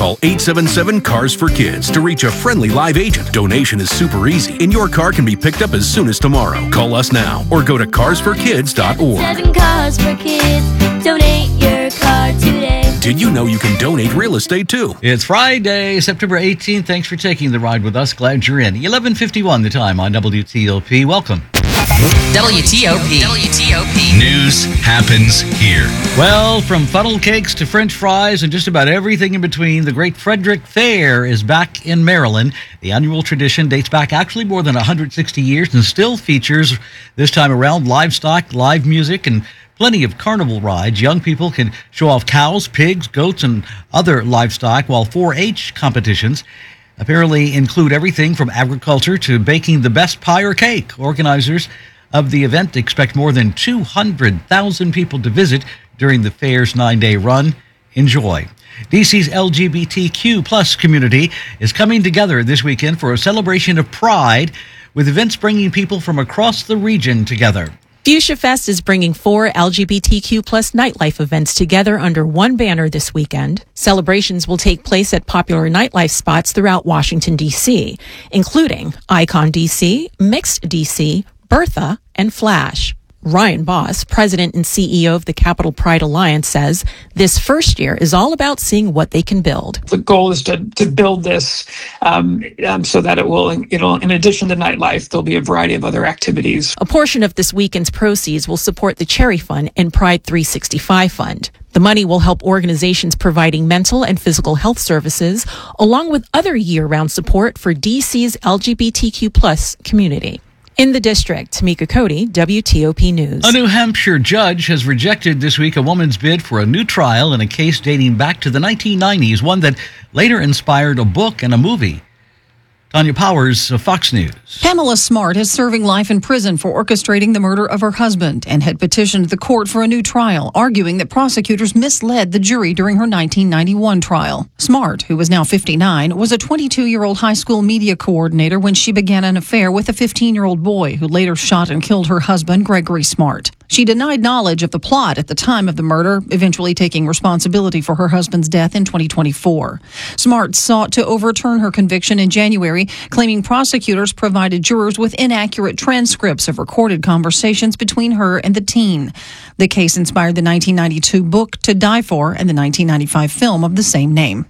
Call 877-CARS-FOR-KIDS to reach a friendly live agent. Donation is super easy, and your car can be picked up as soon as tomorrow. Call us now or go to carsforkids.org. 7 Cars for Kids. Donate your car today. Did you know you can donate real estate too? It's Friday, September 18th. Thanks for taking the ride with us. Glad you're in. 11:51 the time on WTOP. Welcome. WTOP. News happens here. Well, from funnel cakes to French fries and just about everything in between, the Great Frederick Fair is back in Maryland. The annual tradition dates back actually more than 160 years and still features, this time around, livestock, live music, and plenty of carnival rides. Young people can show off cows, pigs, goats, and other livestock, while 4-H competitions apparently include everything from agriculture to baking the best pie or cake. Organizers of the event expect more than 200,000 people to visit during the fair's 9-day run. Enjoy. DC's LGBTQ plus community is coming together this weekend for a celebration of pride, with events bringing people from across the region together. Fuchsia Fest is bringing 4 LGBTQ plus nightlife events together under one banner this weekend. Celebrations will take place at popular nightlife spots throughout Washington, D.C., including Icon D.C., Mixed D.C., Bertha, and Flash. Ryan Boss, president and CEO of the Capital Pride Alliance, says this first year is all about seeing what they can build. The goal is to build this so that it'll, in addition to nightlife, there'll be a variety of other activities. A portion of this weekend's proceeds will support the Cherry Fund and Pride 365 Fund. The money will help organizations providing mental and physical health services, along with other year-round support for DC's LGBTQ plus community. In the district, Tamika Cody, WTOP News. A New Hampshire judge has rejected this week a woman's bid for a new trial in a case dating back to the 1990s, one that later inspired a book and a movie. Tanya Powers of Fox News. Pamela Smart is serving life in prison for orchestrating the murder of her husband and had petitioned the court for a new trial, arguing that prosecutors misled the jury during her 1991 trial. Smart, who is now 59, was a 22-year-old high school media coordinator when she began an affair with a 15-year-old boy who later shot and killed her husband, Gregory Smart. She denied knowledge of the plot at the time of the murder, eventually taking responsibility for her husband's death in 2024. Smart sought to overturn her conviction in January, claiming prosecutors provided jurors with inaccurate transcripts of recorded conversations between her and the teen. The case inspired the 1992 book To Die For and the 1995 film of the same name.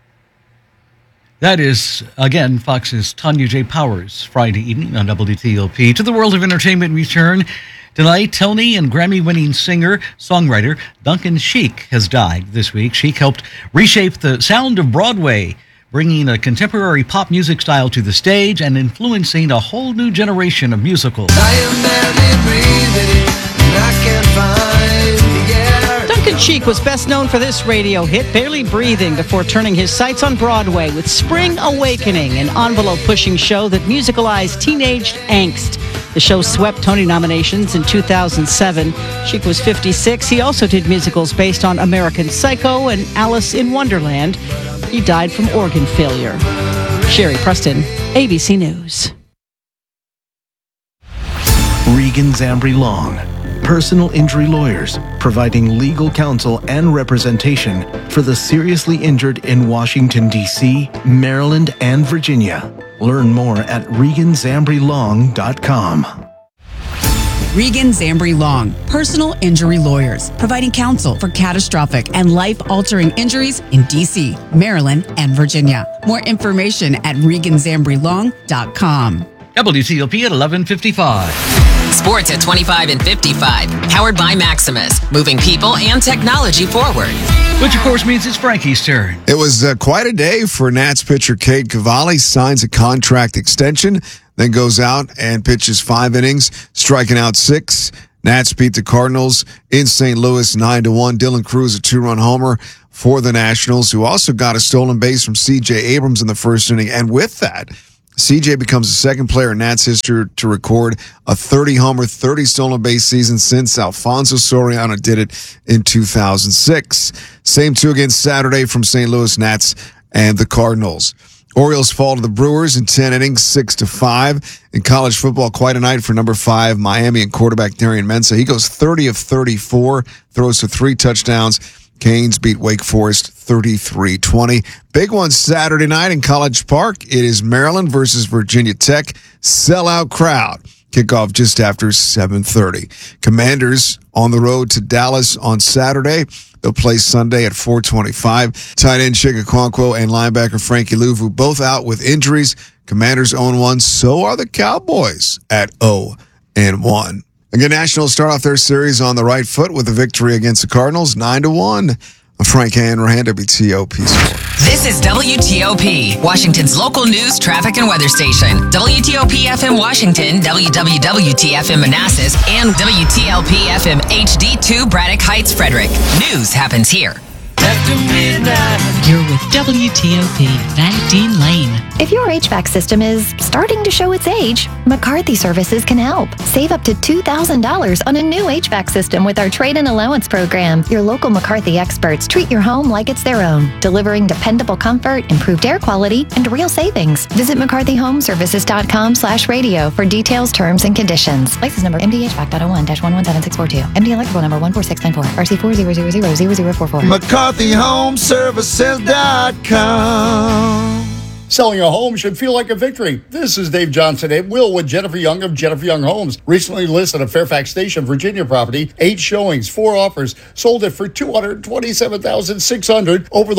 That is, again, Fox's Tanya J. Powers, Friday evening on WTOP. To the world of entertainment we turn. Tonight, Tony and Grammy-winning singer-songwriter Duncan Sheik has died this week. Sheik helped reshape the sound of Broadway, bringing a contemporary pop music style to the stage and influencing a whole new generation of musicals. I am barely breathing, and I can't find the air. Duncan Sheik was best known for this radio hit, Barely Breathing, before turning his sights on Broadway with Spring Awakening, an envelope-pushing show that musicalized teenage angst. The show swept Tony nominations in 2007. Sheik was 56. He also did musicals based on American Psycho and Alice in Wonderland. He died from organ failure. Sherry Preston, ABC News. Regan Zambri Long, personal injury lawyers, providing legal counsel and representation for the seriously injured in Washington, D.C., Maryland, and Virginia. Learn more at ReganZambriLong.com. Regan Zambri Long, personal injury lawyers, providing counsel for catastrophic and life-altering injuries in D.C., Maryland, and Virginia. More information at ReganZambriLong.com. WTOP at 11:55. Sports at 25 and 55. Powered by Maximus. Moving people and technology forward. Which, of course, means it's Frankie's turn. It was quite a day for Nats pitcher Cade Cavalli. Signs a contract extension, then goes out and pitches 5 innings, striking out 6. Nats beat the Cardinals in St. Louis 9-1. Dylan Cruz, a 2-run homer for the Nationals, who also got a stolen base from C.J. Abrams in the first inning. And with that, CJ becomes the second player in Nats history to record a 30-homer, 30-stolen base season since Alfonso Soriano did it in 2006. Same 2 against Saturday from St. Louis Nats and the Cardinals. Orioles fall to the Brewers in 10 innings, 6-5. In college football, quite a night for number 5 Miami and quarterback Darian Mensah. He goes 30 of 34, throws for 3 touchdowns Canes beat Wake Forest 33-20. Big one Saturday night in College Park. It is Maryland versus Virginia Tech. Sellout crowd. Kickoff just after 7:30. Commanders on the road to Dallas on Saturday. They'll play Sunday at 4:25. Tight end Chig Okonkwo and linebacker Frankie Luvu both out with injuries. Commanders 0-1. So are the Cowboys at 0-1. Again, Nationals start off their series on the right foot with a victory against the Cardinals, 9-1. Frank Hanrahan, WTOP Sports. This is WTOP, Washington's local news, traffic, and weather station. WTOP FM Washington, WWWT FM Manassas, and WTLP FM HD2 Braddock Heights, Frederick. News happens here. After midnight. You're with WTOP, Van Dean Lane. If your HVAC system is starting to show its age, McCarthy Services can help. Save up to $2,000 on a new HVAC system with our trade-in allowance program. Your local McCarthy experts treat your home like it's their own, delivering dependable comfort, improved air quality, and real savings. Visit McCarthyHomeservices.com/radio for details, terms, and conditions. License number MDHVAC.01-117642. MD electrical number 14694. RC40000044. McCarthyHomeservices.com. Selling a home should feel like a victory. This is Dave Johnson at Will with Jennifer Young of Jennifer Young Homes. Recently listed a Fairfax Station, Virginia property, 8 showings, 4 offers, sold it for $227,600 over the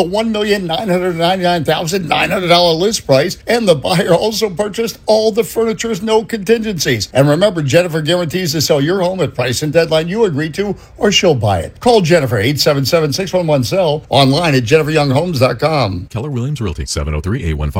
$1,999,900 list price, and the buyer also purchased all the furnitures, no contingencies. And remember, Jennifer guarantees to sell your home at price and deadline you agree to, or she'll buy it. Call Jennifer, 877-611-SELL, online at jenniferyounghomes.com. Keller Williams Realty, 703-815-5700.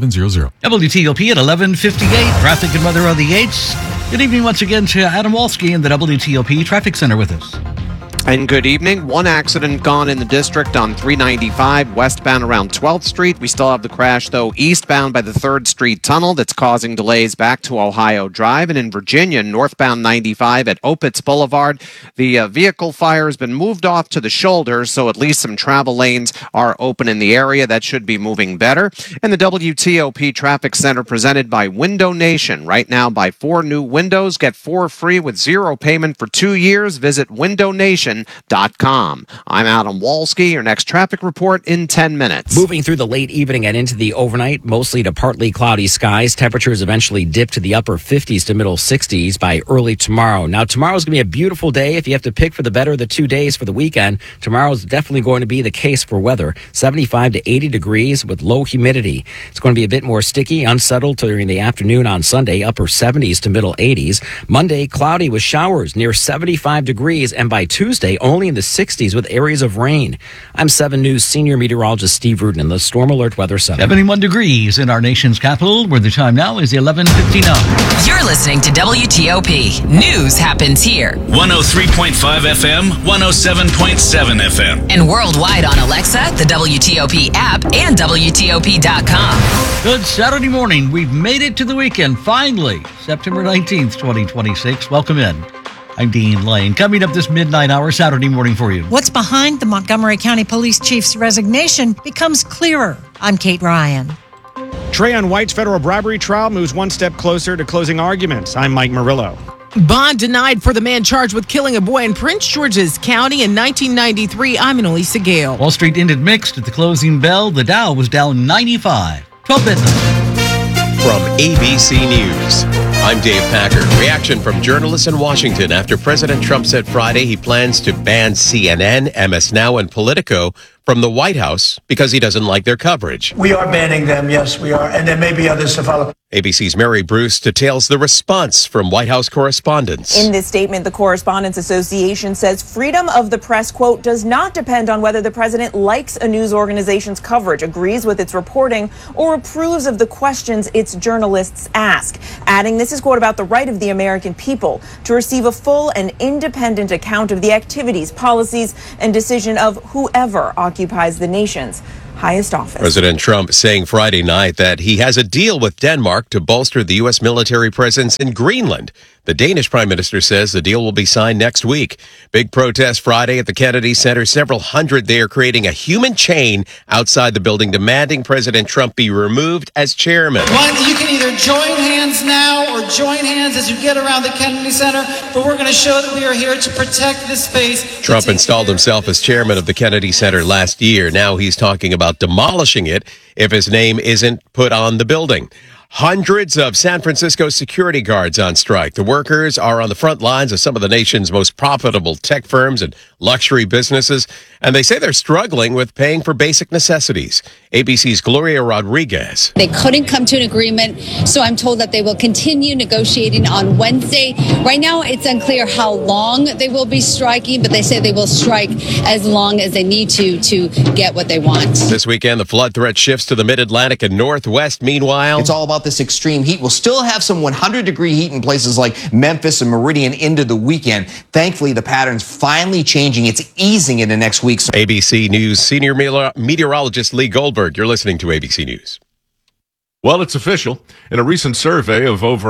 WTOP at 11:58. Traffic and weather on the 8s. Good evening once again to Adam Walski in the WTOP Traffic Center with us. And good evening. One accident gone in the district on 395 westbound around 12th Street. We still have the crash, though, eastbound by the 3rd Street Tunnel that's causing delays back to Ohio Drive. And in Virginia, northbound 95 at Opitz Boulevard, the vehicle fire has been moved off to the shoulder, so at least some travel lanes are open in the area. That should be moving better. And the WTOP Traffic Center presented by Window Nation. Right now, buy 4 new windows, get 4 free with 0 payment for 2 years. Visit windownation.com. I'm Adam Walski. Your next traffic report in 10 minutes. Moving through the late evening and into the overnight, mostly to partly cloudy skies. Temperatures eventually dip to the upper 50s to middle 60s by early tomorrow. Now, tomorrow's going to be a beautiful day. If you have to pick for the better of the 2 days for the weekend, tomorrow's definitely going to be the case for weather. 75 to 80 degrees with low humidity. It's going to be a bit more sticky, unsettled during the afternoon on Sunday, upper 70s to middle 80s. Monday, cloudy with showers near 75 degrees, and by Tuesday, only in the 60s with areas of rain. I'm 7 News senior meteorologist Steve Rudin in the Storm Alert Weather Center. 71 degrees in our nation's capital, where the time now is 11:59. You're listening to WTOP. News happens here. 103.5 FM, 107.7 FM. And worldwide on Alexa, the WTOP app, and WTOP.com. Good Saturday morning. We've made it to the weekend, finally. September 19th, 2026. Welcome in. I'm Dean Lane. Coming up this midnight hour Saturday morning for you. What's behind the Montgomery County Police Chief's resignation becomes clearer. I'm Kate Ryan. Trayon White's federal bribery trial moves one step closer to closing arguments. I'm Mike Murillo. Bond denied for the man charged with killing a boy in Prince George's County in 1993. I'm Annalisa Gale. Wall Street ended mixed at the closing bell. The Dow was down 95. 12 business. From ABC News, I'm Dave Packer. Reaction from journalists in Washington after President Trump said Friday he plans to ban CNN, MS Now, and Politico from the White House because he doesn't like their coverage. We are banning them, yes, we are, and there may be others to follow. ABC's Mary Bruce details the response from White House correspondents. In this statement, the Correspondents Association says freedom of the press, quote, does not depend on whether the president likes a news organization's coverage, agrees with its reporting, or approves of the questions its journalists ask. Adding, this is, quote, about the right of the American people to receive a full and independent account of the activities, policies, and decision of whoever occupies the nation's highest office. President Trump saying Friday night that he has a deal with Denmark Denmark to bolster the U.S. military presence in Greenland. The Danish prime minister says the deal will be signed next week. Big protest Friday at the Kennedy Center. Several hundred there creating a human chain outside the building, demanding President Trump be removed as chairman. You can either join hands now or join hands as you get around the Kennedy Center, but we're going to show that we are here to protect this space. Trump installed himself as chairman of the Kennedy Center last year. Now he's talking about demolishing it if his name isn't put on the building. Hundreds of San Francisco security guards on strike. The workers are on the front lines of some of the nation's most profitable tech firms and luxury businesses, and they say they're struggling with paying for basic necessities. ABC's Gloria Rodriguez. They couldn't come to an agreement, so I'm told that they will continue negotiating on Wednesday. Right now, it's unclear how long they will be striking, but they say they will strike as long as they need to get what they want. This weekend, the flood threat shifts to the Mid-Atlantic and Northwest. Meanwhile, it's all about this extreme heat. We'll still have some 100-degree heat in places like Memphis and Meridian into the weekend. Thankfully, the pattern's finally changing. It's easing into next week. ABC News senior meteorologist Lee Goldberg. You're listening to ABC News. Well, it's official. In a recent survey of over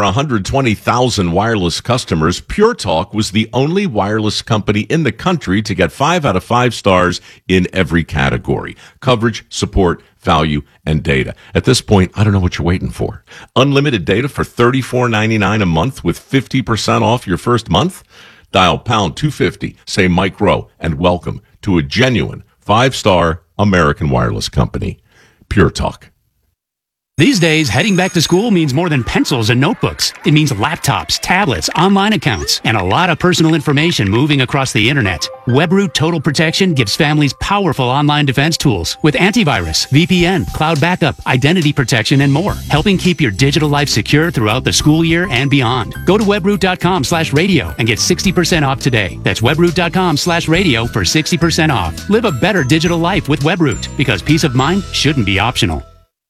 120,000 wireless customers, Pure Talk was the only wireless company in the country to get 5 out of 5 stars in every category: coverage, support, value, and data. At this point, I don't know what you're waiting for. Unlimited data for $34.99 a month with 50% off your first month? Dial pound 250, say Mike Rowe, and welcome to a genuine 5-star American wireless company. Pure Talk. These days, heading back to school means more than pencils and notebooks. It means laptops, tablets, online accounts, and a lot of personal information moving across the internet. WebRoot Total Protection gives families powerful online defense tools with antivirus, VPN, cloud backup, identity protection, and more, helping keep your digital life secure throughout the school year and beyond. Go to webroot.com/radio and get 60% off today. That's webroot.com/radio for 60% off. Live a better digital life with WebRoot, because peace of mind shouldn't be optional.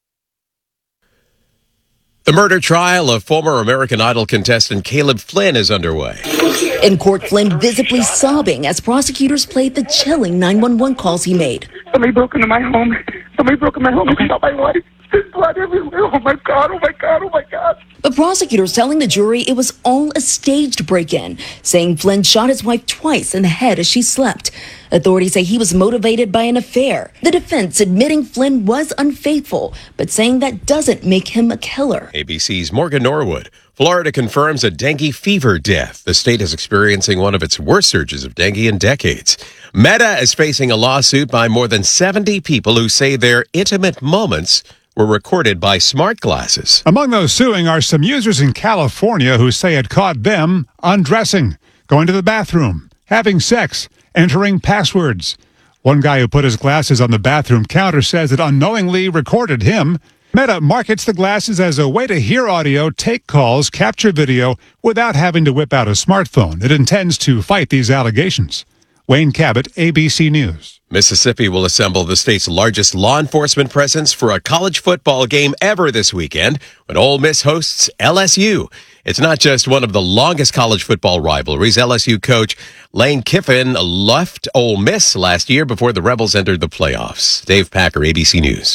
The murder trial of former American Idol contestant Caleb Flynn is underway. In court, Flynn visibly sobbing as prosecutors played the chilling 911 calls he made. Somebody broke into my home. Somebody broke into my home and shot my wife. There's blood everywhere. Oh my God, oh my God, oh my God. But prosecutors telling the jury it was all a staged break-in, saying Flynn shot his wife twice in the head as she slept. Authorities say he was motivated by an affair. The defense admitting Flynn was unfaithful, but saying that doesn't make him a killer. ABC's Morgan Norwood. Florida confirms a dengue fever death. The state is experiencing one of its worst surges of dengue in decades. Meta is facing a lawsuit by more than 70 people who say their intimate moments were recorded by smart glasses. Among those suing are some users in California who say it caught them undressing, going to the bathroom, having sex, entering passwords. One guy who put his glasses on the bathroom counter says it unknowingly recorded him. Meta markets the glasses as a way to hear audio, take calls, capture video without having to whip out a smartphone. It intends to fight these allegations. Wayne Cabot, ABC News. Mississippi will assemble the state's largest law enforcement presence for a college football game ever this weekend when Ole Miss hosts LSU. It's not just one of the longest college football rivalries. LSU coach Lane Kiffin left Ole Miss last year before the Rebels entered the playoffs. Dave Packer, ABC News.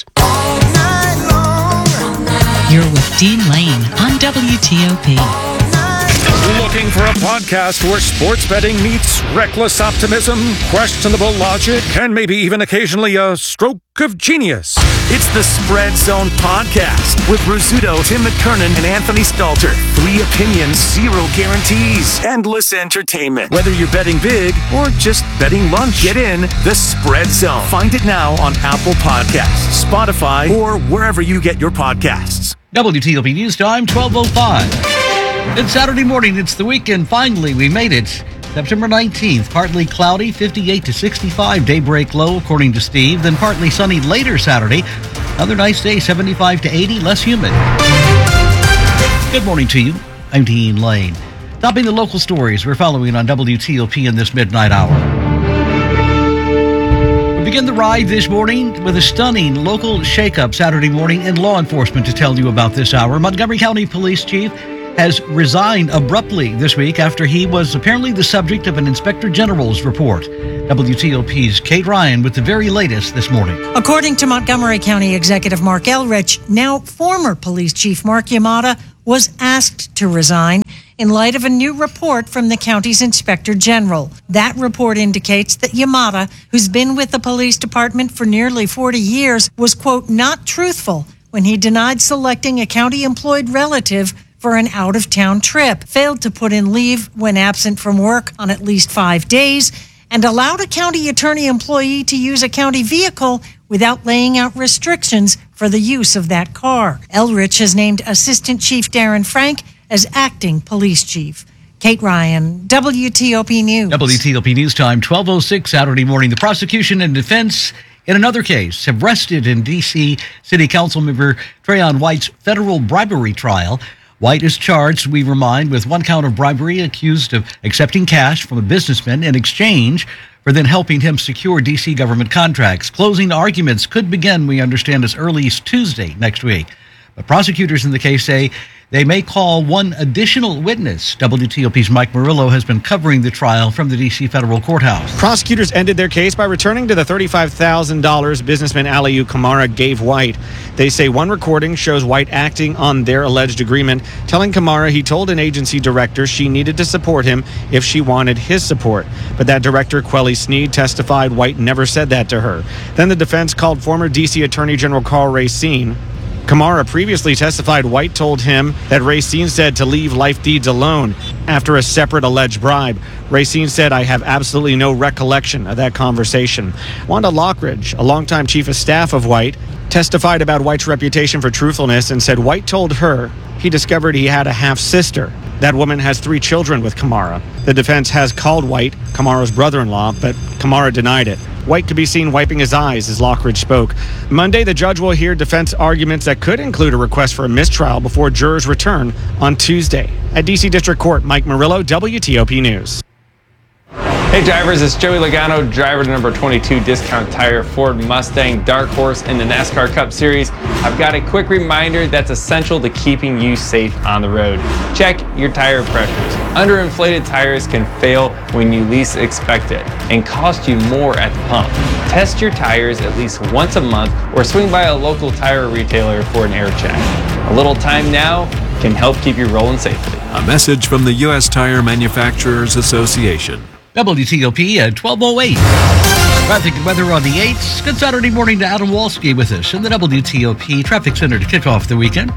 You're with Dean Lane on WTOP. Looking for a podcast where sports betting meets reckless optimism, questionable logic, and maybe even occasionally a stroke of genius? It's the Spread Zone Podcast with Rizzuto, Tim McKernan, and Anthony Stalter. 3 opinions, 0 guarantees. Endless entertainment. Whether you're betting big or just betting lunch, get in the Spread Zone. Find it now on Apple Podcasts, Spotify, or wherever you get your podcasts. WTOP News Time, 12:05. It's Saturday morning. It's the weekend. Finally, we made it. September 19th, partly cloudy, 58 to 65, daybreak low, according to Steve. Then partly sunny later Saturday. Another nice day, 75 to 80, less humid. Good morning to you. I'm Dean Lane. Topping the local stories we're following on WTOP in this midnight hour. We begin the ride this morning with a stunning local shakeup Saturday morning in law enforcement to tell you about this hour. Montgomery County Police Chief has resigned abruptly this week after he was apparently the subject of an Inspector General's report. WTOP's Kate Ryan with the very latest this morning. According to Montgomery County Executive Mark Elrich, now former Police Chief Mark Yamada was asked to resign in light of a new report from the county's Inspector General. That report indicates that Yamada, who's been with the police department for nearly 40 years, was, quote, not truthful when he denied selecting a county-employed relative for an out-of-town trip, failed to put in leave when absent from work on at least 5 days, and allowed a county attorney employee to use a county vehicle without laying out restrictions for the use of that car. Elrich has named Assistant Chief Darren Frank as acting police chief. Kate Ryan, WTOP News. WTOP News Time, 12:06 Saturday morning. The prosecution and defense in another case have rested in D.C. City Council member Trayon White's federal bribery trial. White is charged, we remind, with one count of bribery, accused of accepting cash from a businessman in exchange for then helping him secure D.C. government contracts. Closing arguments could begin, we understand, as early as Tuesday next week. But prosecutors in the case say they may call one additional witness. WTOP's Mike Murillo has been covering the trial from the D.C. federal courthouse. Prosecutors ended their case by returning to the $35,000 businessman Aliu Kamara gave White. They say one recording shows White acting on their alleged agreement, telling Kamara he told an agency director she needed to support him if she wanted his support. But that director, Quelly Sneed, testified White never said that to her. Then the defense called former D.C. Attorney General Karl Racine. Kamara previously testified White told him that Racine said to leave Life Deeds alone after a separate alleged bribe. Racine said, I have absolutely no recollection of that conversation. Wanda Lockridge, a longtime chief of staff of White, testified about White's reputation for truthfulness and said White told her he discovered he had a half-sister. That woman has 3 children with Kamara. The defense has called White Kamara's brother-in-law, but Kamara denied it. White could be seen wiping his eyes as Lockridge spoke. Monday, the judge will hear defense arguments that could include a request for a mistrial before jurors return on Tuesday. At D.C. District Court, Mike Murillo, WTOP News. Hey drivers, it's Joey Logano, driver to number 22 Discount Tire Ford Mustang Dark Horse in the NASCAR Cup Series. I've got a quick reminder that's essential to keeping you safe on the road. Check your tire pressures. Underinflated tires can fail when you least expect it and cost you more at the pump. Test your tires at least once a month or swing by a local tire retailer for an air check. A little time now can help keep you rolling safely. A message from the U.S. Tire Manufacturers Association. WTOP at 12:08. Traffic and weather on the 8th. Good Saturday morning to Adam Walski with us in the WTOP Traffic Center to kick off the weekend.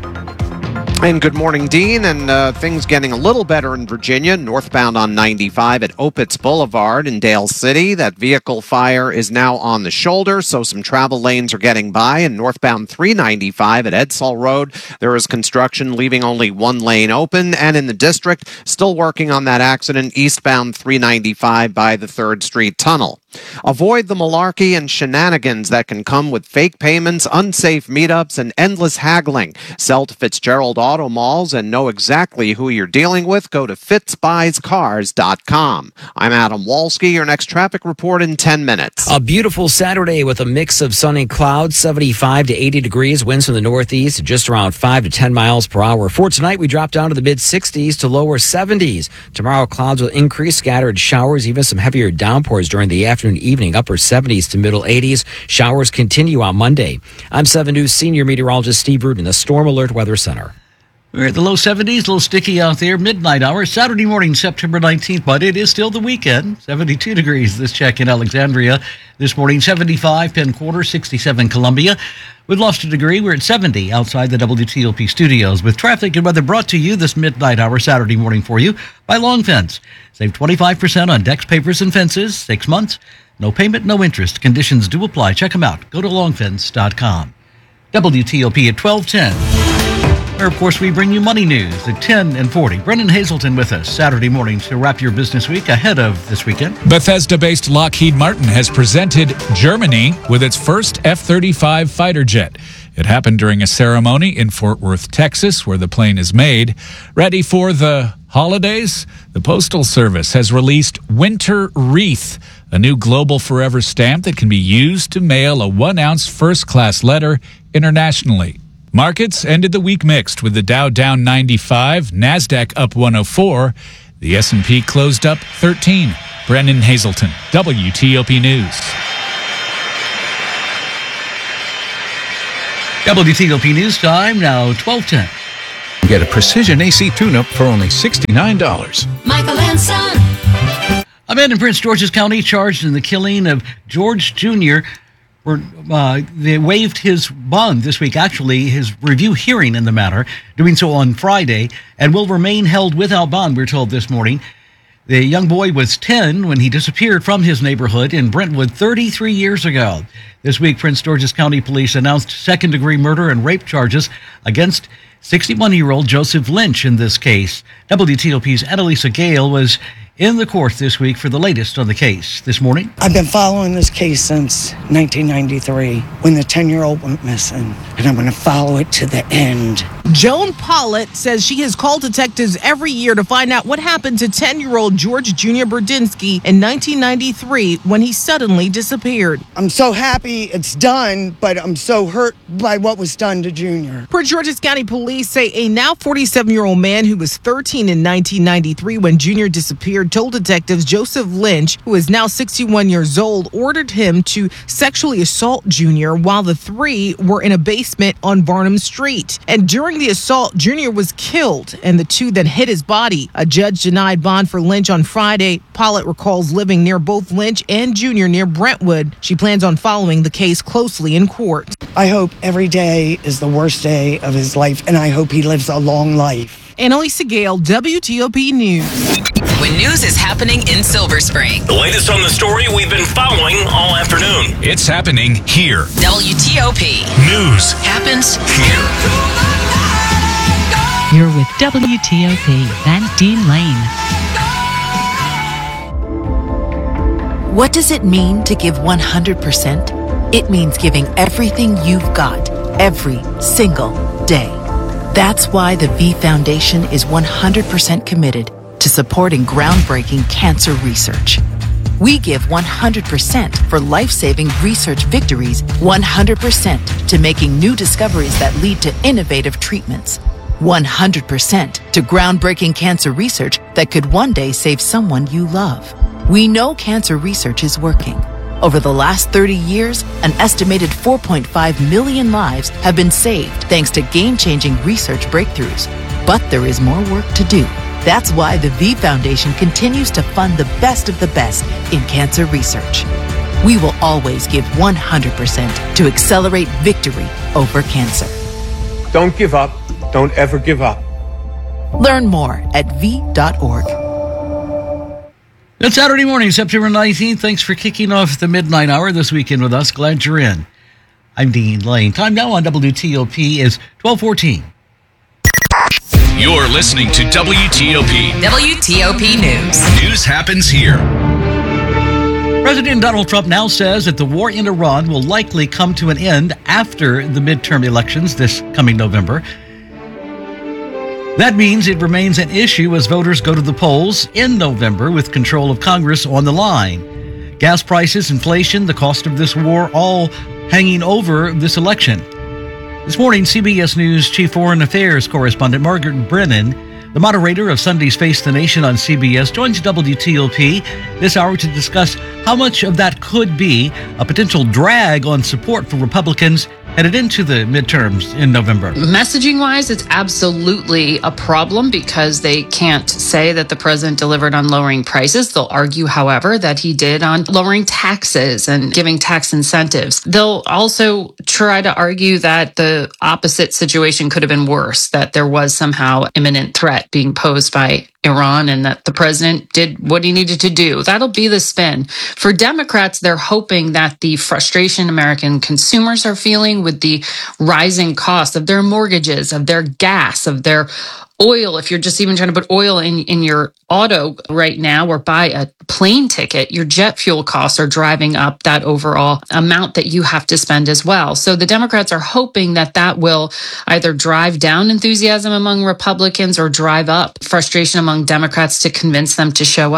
And good morning, Dean. And things getting a little better in Virginia, northbound on 95 at Opitz Boulevard in Dale City. That vehicle fire is now on the shoulder, so some travel lanes are getting by. And northbound 395 at Edsall Road, there is construction leaving only one lane open. And in the district, still working on that accident eastbound 395 by the 3rd Street Tunnel. Avoid the malarkey and shenanigans that can come with fake payments, unsafe meetups, and endless haggling. Sell to Fitzgerald Auto Malls and know exactly who you're dealing with. Go to fitzbuyscars.com. I'm Adam Walski. Your next traffic report in 10 minutes. A beautiful Saturday with a mix of sunny clouds, 75 to 80 degrees, winds from the northeast, just around 5 to 10 miles per hour. For tonight, we drop down to the mid-60s to lower 70s. Tomorrow, clouds will increase, scattered showers, even some heavier downpours during the afternoon, evening, upper 70s to middle 80s. Showers continue on Monday. I'm 7 News senior meteorologist Steve Rudin, the Storm Alert Weather Center. We're at the low 70s, a little sticky out there, midnight hour, Saturday morning, September 19th, but it is still the weekend. 72 degrees this check in Alexandria. This morning, 75 Penn Quarter, 67 Columbia. We've lost a degree. We're at 70 outside the WTOP studios with traffic and weather brought to you this midnight hour Saturday morning for you by Long Fence. Save 25% on decks, papers, and fences. 6 months. No payment, no interest. Conditions do apply. Check them out. Go to longfence.com. WTOP at 12:10. Where, of course, we bring you money news at 10 and 40. Brendan Hazelton with us Saturday morning to wrap your business week ahead of this weekend. Bethesda-based Lockheed Martin has presented Germany with its first F-35 fighter jet. It happened during a ceremony in Fort Worth, Texas, where the plane is made. Ready for the holidays? The Postal Service has released Winter Wreath, a new global forever stamp that can be used to mail a 1-ounce first-class letter internationally. Markets ended the week mixed, with the Dow down 95, NASDAQ up 104. The S&P closed up 13. Brendan Hazelton, WTOP News. WTOP News Time, now 12:10. Get a precision AC tune-up for only $69. Michael and Son. A man in Prince George's County charged in the killing of George Jr. They waived his bond this week, actually his review hearing in the matter, doing so on Friday, and will remain held without bond, we're told this morning. The young boy was 10 when he disappeared from his neighborhood in Brentwood 33 years ago. This week, Prince George's County Police announced second-degree murder and rape charges against 61-year-old Joseph Lynch in this case. WTOP's Annalisa Gale was in the court this week for the latest on the case. This morning, I've been following this case since 1993 when the 10-year-old went missing, and I'm going to follow it to the end. Joan Pollitt says she has called detectives every year to find out what happened to 10-year-old George Jr. Burdinsky in 1993 when he suddenly disappeared. I'm so happy it's done, but I'm so hurt by what was done to Junior. Prince George's County Police say a now 47-year-old man who was 13 in 1993 when Junior disappeared told detectives Joseph Lynch, who is now 61 years old, ordered him to sexually assault Junior while the three were in a basement on Barnum Street. And during the assault, Junior was killed, and the two then hit his body. A judge denied bond for Lynch on Friday. Pollitt recalls living near both Lynch and Junior near Brentwood. She plans on following the case closely in court. I hope every day is the worst day of his life, and I hope he lives a long life. Annalisa Gale, WTOP News. When news is happening in Silver Spring. The latest on the story we've been following all afternoon. It's happening here. WTOP. News happens here. You're with WTOP and Dean Lane. What does it mean to give 100%? It means giving everything you've got, every single day. That's why the V Foundation is 100% committed to supporting groundbreaking cancer research. We give 100% for life-saving research victories, 100% to making new discoveries that lead to innovative treatments, 100% to groundbreaking cancer research that could one day save someone you love. We know cancer research is working. Over the last 30 years, an estimated 4.5 million lives have been saved thanks to game-changing research breakthroughs. But there is more work to do. That's why the V Foundation continues to fund the best of the best in cancer research. We will always give 100% to accelerate victory over cancer. Don't give up. Don't ever give up. Learn more at v.org. It's Saturday morning, September 19th. Thanks for kicking off the midnight hour this weekend with us. Glad you're in. I'm Dean Lane. Time now on WTOP is 12:14. You're listening to WTOP. WTOP News. News happens here. President Donald Trump now says that the war in Iran will likely come to an end after the midterm elections this coming November. That means it remains an issue as voters go to the polls in November with control of Congress on the line. Gas prices, inflation, the cost of this war, all hanging over this election. This morning, CBS News Chief Foreign Affairs Correspondent Margaret Brennan, the moderator of Sunday's Face the Nation on CBS, joins WTOP this hour to discuss how much of that could be a potential drag on support for Republicans headed into the midterms in November. Messaging-wise, it's absolutely a problem because they can't say that the president delivered on lowering prices. They'll argue, however, that he did on lowering taxes and giving tax incentives. They'll also try to argue that the opposite situation could have been worse, that there was somehow imminent threat being posed by Iran and that the president did what he needed to do. That'll be the spin. For Democrats, they're hoping that the frustration American consumers are feeling with the rising cost of their mortgages, of their gas, of their oil, if you're just even trying to put oil in your auto right now or buy a plane ticket, your jet fuel costs are driving up that overall amount that you have to spend as well. So the Democrats are hoping that that will either drive down enthusiasm among Republicans or drive up frustration among Democrats to convince them to show up.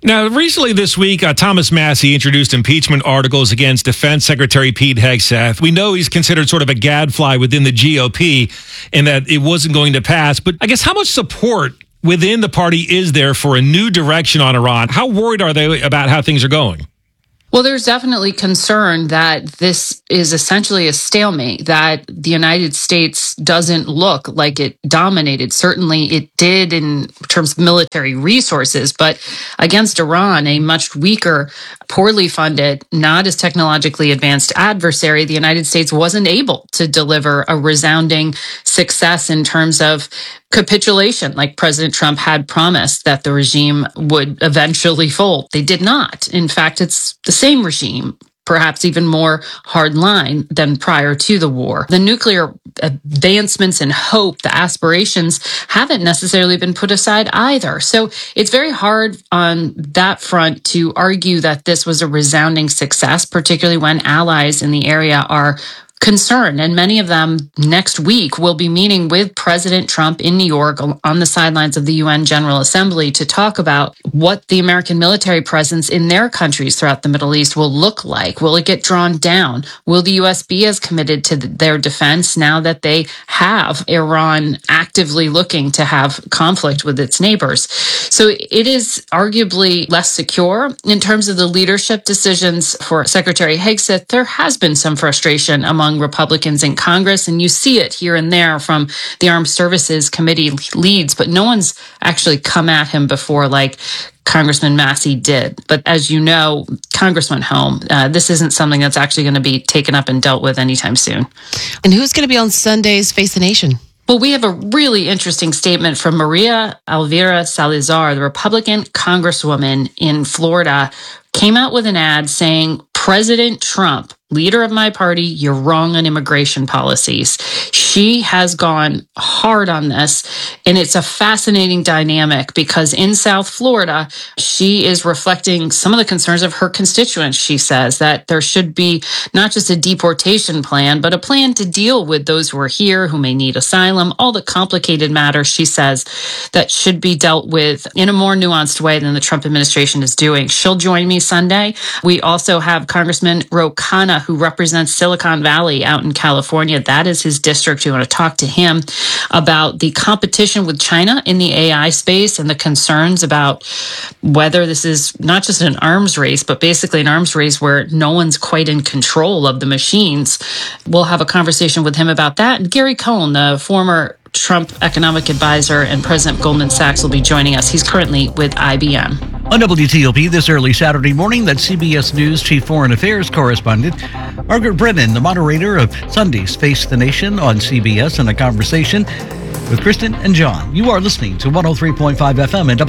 Now, recently this week, Thomas Massie introduced impeachment articles against Defense Secretary Pete Hegseth. We know he's considered sort of a gadfly within the GOP and that it wasn't going to pass. But I guess how much support within the party is there for a new direction on Iran? How worried are they about how things are going? Well, there's definitely concern that this is essentially a stalemate, that the United States doesn't look like it dominated. Certainly it did in terms of military resources, but against Iran, a much weaker, poorly funded, not as technologically advanced adversary, the United States wasn't able to deliver a resounding success in terms of capitulation, like President Trump had promised that the regime would eventually fold. They did not. In fact, it's the same regime, perhaps even more hardline than prior to the war. The nuclear advancements and hope, the aspirations haven't necessarily been put aside either. So it's very hard on that front to argue that this was a resounding success, particularly when allies in the area are concerned, and many of them next week will be meeting with President Trump in New York on the sidelines of the UN General Assembly to talk about what the American military presence in their countries throughout the Middle East will look like. Will it get drawn down? Will the U.S. be as committed to their defense now that they have Iran actively looking to have conflict with its neighbors? So it is arguably less secure. In terms of the leadership decisions for Secretary Hegseth, there has been some frustration among Republicans in Congress, and you see it here and there from the Armed Services Committee leads, but no one's actually come at him before like Congressman Massie did. But as you know, Congress went home. This isn't something that's actually going to be taken up and dealt with anytime soon. And who's going to be on Sunday's Face the Nation? Well, we have a really interesting statement from Maria Elvira Salazar, the Republican congresswoman in Florida, came out with an ad saying, President Trump, leader of my party, you're wrong on immigration policies. She has gone hard on this, and it's a fascinating dynamic because in South Florida, she is reflecting some of the concerns of her constituents. She says that there should be not just a deportation plan, but a plan to deal with those who are here, who may need asylum, all the complicated matters, she says, that should be dealt with in a more nuanced way than the Trump administration is doing. She'll join me Sunday. We also have Congressman Ro Khanna, who represents Silicon Valley out in California. That is his district. We want to talk to him about the competition with China in the AI space and the concerns about whether this is not just an arms race, but basically an arms race where no one's quite in control of the machines. We'll have a conversation with him about that. And Gary Cohn, the former Trump economic advisor and president of Goldman Sachs, will be joining us. He's currently with IBM. On WTOP this early Saturday morning, that's CBS News Chief Foreign Affairs Correspondent Margaret Brennan, the moderator of Sunday's Face the Nation on CBS, in a conversation with Kristen and John. You are listening to 103.5 FM and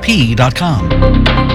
WTOP.com.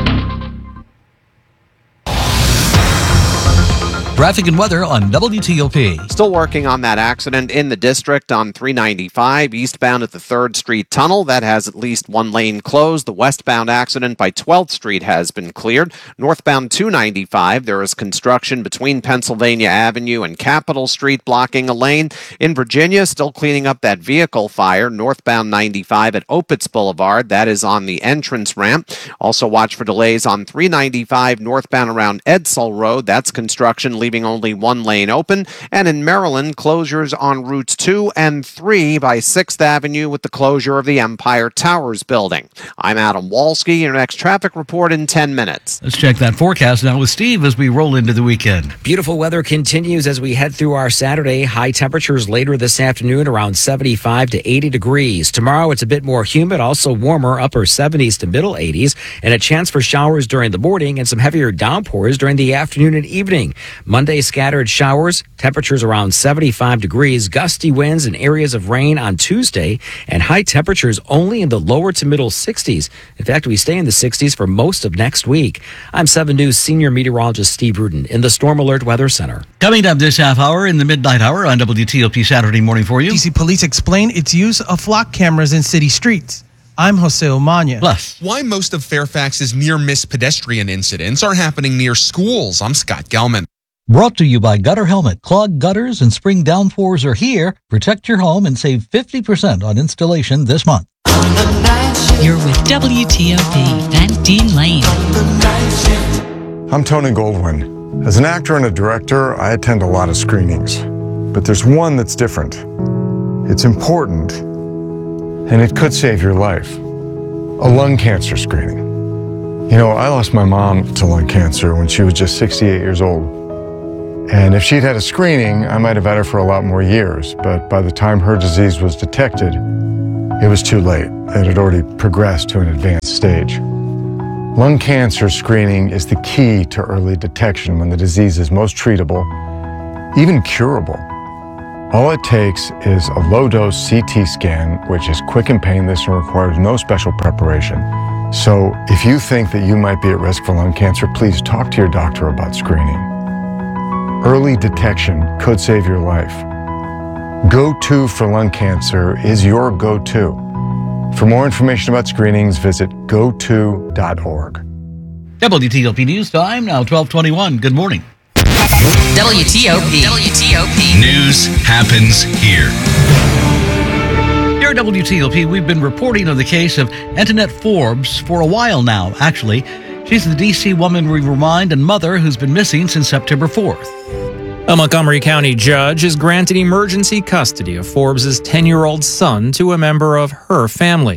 Traffic and weather on WTOP. Still working on that accident in the district on 395 eastbound at the 3rd Street Tunnel. That has at least one lane closed. The westbound accident by 12th Street has been cleared. Northbound 295, there is construction between Pennsylvania Avenue and Capitol Street blocking a lane. In Virginia, still cleaning up that vehicle fire. Northbound 95 at Opitz Boulevard. That is on the entrance ramp. Also watch for delays on 395 northbound around Edsall Road. That's construction leaving only one lane open. And in Maryland, closures on routes 2 and 3 by 6th Avenue with the closure of the Empire Towers building. I'm Adam Walski. Your next traffic report in 10 minutes. Let's check that forecast now with Steve as we roll into the weekend. Beautiful weather continues as we head through our Saturday. High temperatures later this afternoon around 75 to 80 degrees. Tomorrow it's a bit more humid, also warmer, upper 70s to middle 80s, and a chance for showers during the morning and some heavier downpours during the afternoon and evening. Monday, scattered showers, temperatures around 75 degrees, gusty winds and areas of rain on Tuesday, and high temperatures only in the lower to middle 60s. In fact, we stay in the 60s for most of next week. I'm 7 News senior meteorologist Steve Rudin in the Storm Alert Weather Center. Coming up this half hour in the midnight hour on WTOP Saturday morning for you. DC Police explain its use of flock cameras in city streets. I'm Jose Omania. Plus, why most of Fairfax's near-miss pedestrian incidents are happening near schools. I'm Scott Gelman. Brought to you by Gutter Helmet. Clogged gutters and spring downpours are here. Protect your home and save 50% on installation this month. You're with WTOP and Dean Lane. I'm Tony Goldwyn. As an actor and a director, I attend a lot of screenings. But there's one that's different. It's important, and it could save your life. A lung cancer screening. You know, I lost my mom to lung cancer when she was just 68 years old. And if she'd had a screening, I might have had her for a lot more years. But by the time her disease was detected, it was too late. It had already progressed to an advanced stage. Lung cancer screening is the key to early detection when the disease is most treatable, even curable. All it takes is a low-dose CT scan, which is quick and painless and requires no special preparation. So if you think that you might be at risk for lung cancer, please talk to your doctor about screening. Early detection could save your life. Go-To for lung cancer is your go-to. For more information about screenings, visit goto.org. WTOP News Time, now 12:21. Good morning. WTOP. News happens here. Here at WTOP, we've been reporting on the case of Antoinette Forbes for a while now, actually. She's the D.C. woman we remind and mother who's been missing since September 4th. A Montgomery County judge has granted emergency custody of Forbes' 10-year-old son to a member of her family.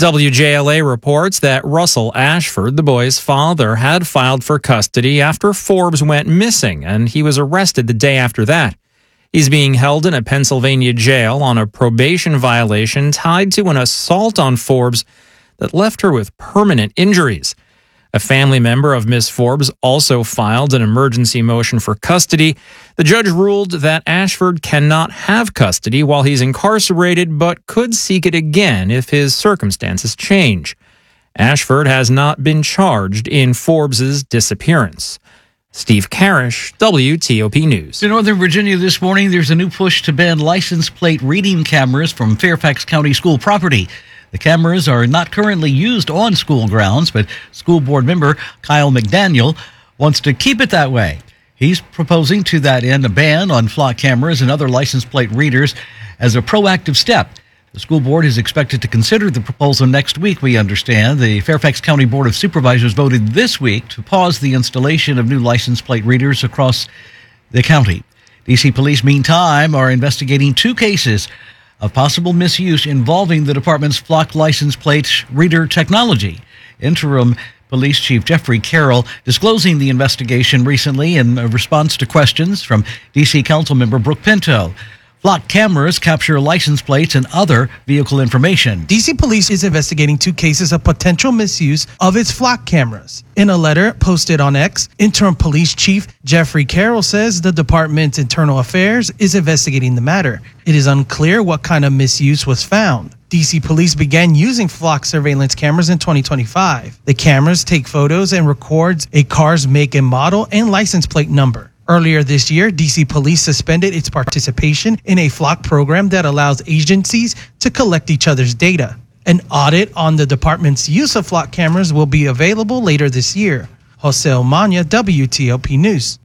WJLA reports that Russell Ashford, the boy's father, had filed for custody after Forbes went missing, and he was arrested the day after that. He's being held in a Pennsylvania jail on a probation violation tied to an assault on Forbes that left her with permanent injuries. A family member of Miss Forbes also filed an emergency motion for custody. The judge ruled that Ashford cannot have custody while he's incarcerated, but could seek it again if his circumstances change. Ashford has not been charged in Forbes' disappearance. Steve Karish, WTOP News. In Northern Virginia this morning, there's a new push to ban license plate reading cameras from Fairfax County school property. The cameras are not currently used on school grounds, but school board member Kyle McDaniel wants to keep it that way. He's proposing to that end a ban on flock cameras and other license plate readers as a proactive step. The school board is expected to consider the proposal next week, we understand. The Fairfax County Board of Supervisors voted this week to pause the installation of new license plate readers across the county. D.C. police, meantime, are investigating 2 cases of possible misuse involving the department's flock license plate reader technology. Interim Police Chief Jeffrey Carroll disclosing the investigation recently in response to questions from D.C. Councilmember Brooke Pinto. Flock cameras capture license plates and other vehicle information. D.C. Police is investigating 2 cases of potential misuse of its flock cameras. In a letter posted on X, Interim Police Chief Jeffrey Carroll says the department's internal affairs is investigating the matter. It is unclear what kind of misuse was found. D.C. Police began using flock surveillance cameras in 2025. The cameras take photos and records a car's make and model and license plate number. Earlier this year, D.C. Police suspended its participation in a flock program that allows agencies to collect each other's data. An audit on the department's use of flock cameras will be available later this year. Jose Omania, WTOP News.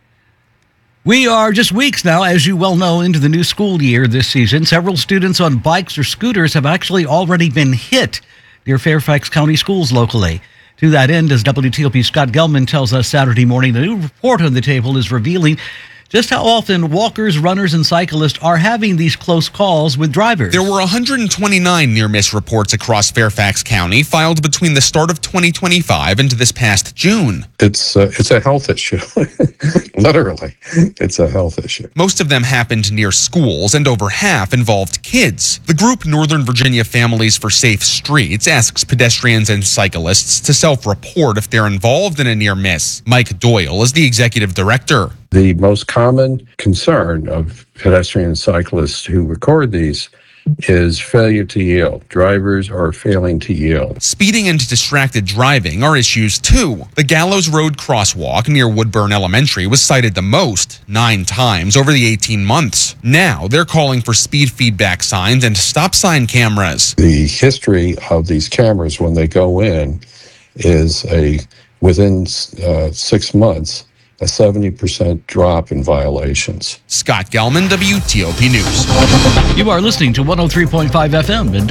We are just weeks now, as you well know, into the new school year this season. Several students on bikes or scooters have actually already been hit near Fairfax County schools locally. To that end, as WTOP's Scott Gelman tells us Saturday morning, the new report on the table is revealing just how often walkers, runners, and cyclists are having these close calls with drivers. There were 129 near-miss reports across Fairfax County filed between the start of 2025 and this past June. It's a health issue. Literally, it's a health issue. Most of them happened near schools, and over half involved kids. The group Northern Virginia Families for Safe Streets asks pedestrians and cyclists to self-report if they're involved in a near-miss. Mike Doyle is the executive director. The most common concern of pedestrian cyclists who record these is failure to yield. Drivers are failing to yield. Speeding and distracted driving are issues too. The Gallows Road crosswalk near Woodburn Elementary was cited the most, 9 times over the 18 months. Now they're calling for speed feedback signs and stop sign cameras. The history of these cameras when they go in is within 6 months, a 70% drop in violations. Scott Gelman, WTOP News. You are listening to 103.5 FM and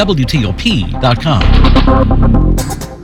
WTOP.com.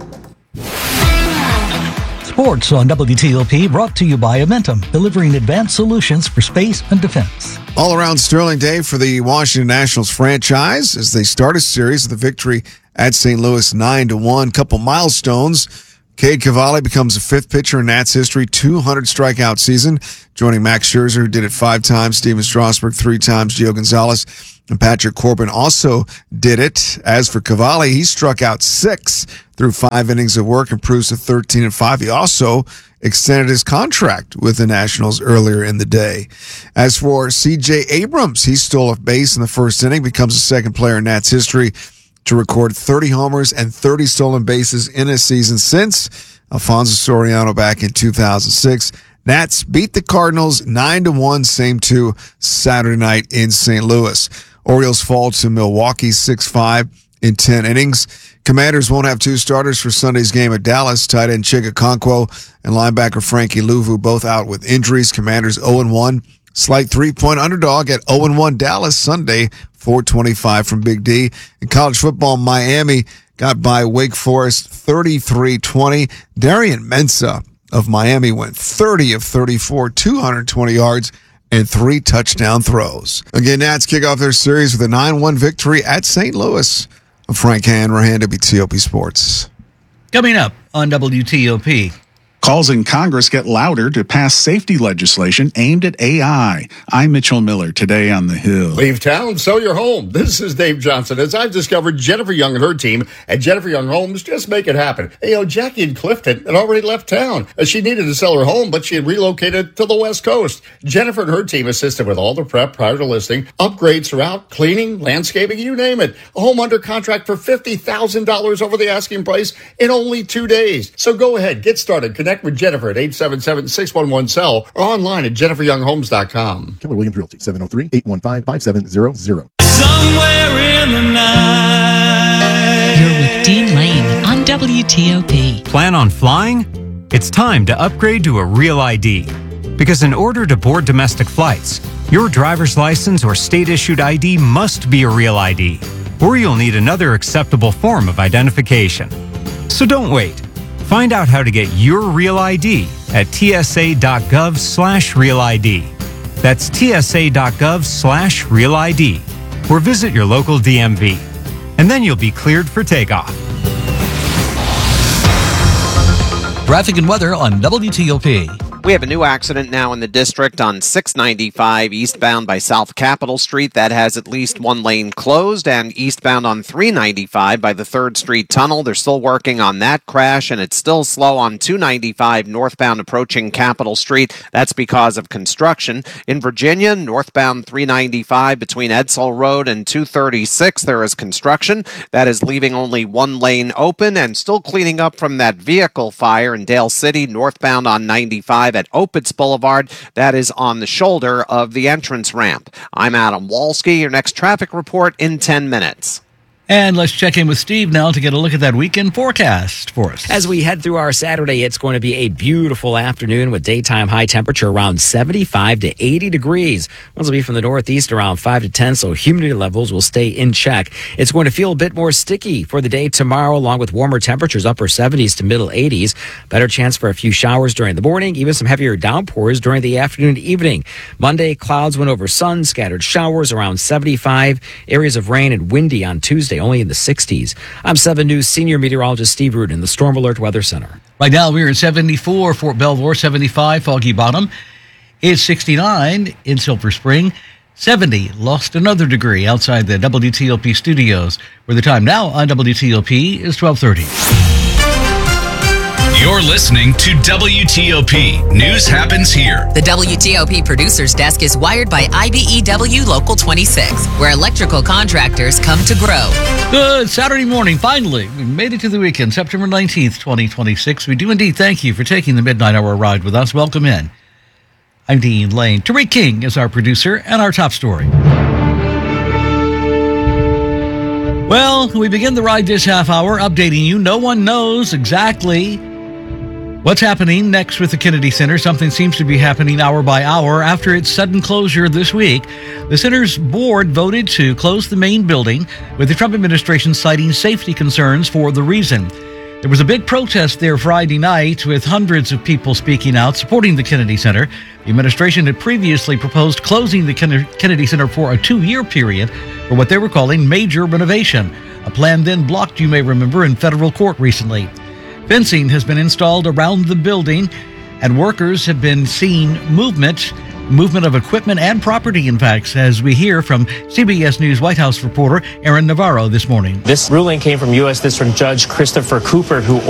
Sports on WTOP brought to you by Amentum, delivering advanced solutions for space and defense. All-around sterling day for the Washington Nationals franchise as they start a series with a victory at St. Louis 9-1. Couple milestones. Cade Cavalli becomes the fifth pitcher in Nats history, 200 strikeout season, joining Max Scherzer, who did it 5 times, Steven Strasburg 3 times, Gio Gonzalez, and Patrick Corbin also did it. As for Cavalli, he struck out 6 through 5 innings of work, improves to 13-5. He also extended his contract with the Nationals earlier in the day. As for C.J. Abrams, he stole a base in the first inning, becomes the second player in Nats history to record 30 homers and 30 stolen bases in a season since Alfonso Soriano back in 2006. Nats beat the Cardinals 9-1, same to Saturday night in St. Louis. Orioles fall to Milwaukee 6-5 in 10 innings. Commanders won't have 2 starters for Sunday's game at Dallas. Tight end Chig Okonkwo and linebacker Frankie Louvu both out with injuries. Commanders 0-1. Slight 3-point underdog at 0-1 Dallas Sunday, 425 from Big D. In college football, Miami got by Wake Forest 33-20. Darian Mensah of Miami went 30 of 34, 220 yards, and 3 touchdown throws. Again, Nats kick off their series with a 9-1 victory at St. Louis. I'm Frank Hanrahan, WTOP Sports. Coming up on WTOP. Calls in Congress get louder to pass safety legislation aimed at AI. I'm Mitchell Miller, today on The Hill. Leave town, sell your home. This is Dave Johnson. As I've discovered, Jennifer Young and her team at Jennifer Young Homes just make it happen. Jackie in Clifton had already left town. She needed to sell her home, but she had relocated to the West Coast. Jennifer and her team assisted with all the prep prior to listing, upgrades throughout, cleaning, landscaping, you name it. A home under contract for $50,000 over the asking price in only 2 days. So go ahead, get started. Connect with Jennifer at 877-611-SELL or online at jenniferyounghhomes.com. Keller Williams Realty, 703-815-5700. Somewhere in the night. You're with Dean Lane on WTOP. Plan on flying? It's time to upgrade to a Real ID. Because in order to board domestic flights, your driver's license or state-issued ID must be a Real ID, or you'll need another acceptable form of identification. So don't wait. Find out how to get your Real ID at tsa.gov/Real ID. That's tsa.gov/Real ID. Or visit your local DMV. And then you'll be cleared for takeoff. Traffic and weather on WTOP. We have a new accident now in the district on 695 eastbound by South Capitol Street. That has at least one lane closed, and eastbound on 395 by the 3rd Street Tunnel. They're still working on that crash, and it's still slow on 295 northbound approaching Capitol Street. That's because of construction. In Virginia, northbound 395 between Edsall Road and 236, there is construction. That is leaving only one lane open, and still cleaning up from that vehicle fire in Dale City, northbound on 95 at Opitz Boulevard. That is on the shoulder of the entrance ramp. I'm Adam Walski. Your next traffic report in 10 minutes. And let's check in with Steve now to get a look at that weekend forecast for us. As we head through our Saturday, it's going to be a beautiful afternoon with daytime high temperature around 75 to 80 degrees. Winds will be from the northeast around 5 to 10, so humidity levels will stay in check. It's going to feel a bit more sticky for the day tomorrow, along with warmer temperatures, upper 70s to middle 80s. Better chance for a few showers during the morning, even some heavier downpours during the afternoon and evening. Monday, clouds went over sun, scattered showers around 75, areas of rain and windy on Tuesday, only in the 60s. I'm 7 News senior meteorologist Steve Rudin, the Storm Alert Weather Center. Right now, we're in 74, Fort Belvoir, 75, Foggy Bottom. It's 69 in Silver Spring. 70, lost another degree outside the WTOP studios, where the time now on WTOP is 12:30. You're listening to WTOP. News happens here. The WTOP producer's desk is wired by IBEW Local 26, where electrical contractors come to grow. Good Saturday morning. Finally, we made it to the weekend, September 19th, 2026. We do indeed thank you for taking the midnight hour ride with us. Welcome in. I'm Dean Lane. Tariq King is our producer and our top story. Well, we begin the ride this half hour updating you. No one knows exactly What's happening next with the Kennedy Center? Something seems to be happening hour by hour after its sudden closure this week. The center's board voted to close the main building, with the Trump administration citing safety concerns for the reason. There was a big protest there Friday night, with hundreds of people speaking out supporting the Kennedy Center. The administration had previously proposed closing the Kennedy Center for a 2-year period for what they were calling major renovation, a plan then blocked, you may remember, in federal court recently. Fencing has been installed around the building, and workers have been seeing movement of equipment and property impacts, as we hear from CBS News White House reporter Aaron Navarro this morning. This ruling came from U.S. District Judge Christopher Cooper, who